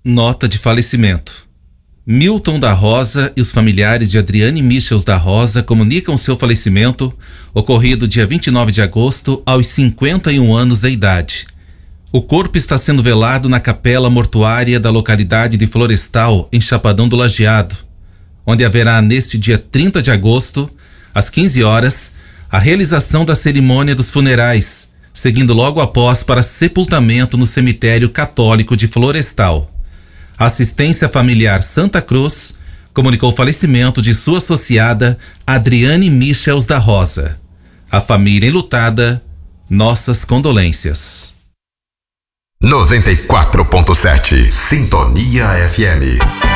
Nota de falecimento. Milton da Rosa e os familiares de Adriane Michels da Rosa comunicam seu falecimento, ocorrido dia 29 de agosto, aos 51 anos da idade. O corpo está sendo velado na capela mortuária da localidade de Florestal, em Chapadão do Lageado, onde haverá neste dia 30 de agosto, às 15 horas, a realização da cerimônia dos funerais, seguindo logo após para sepultamento no cemitério católico de Florestal. A assistência familiar Santa Cruz comunicou o falecimento de sua associada Adriane Michels da Rosa. A família enlutada, nossas condolências. 94.7 Sintonia FM.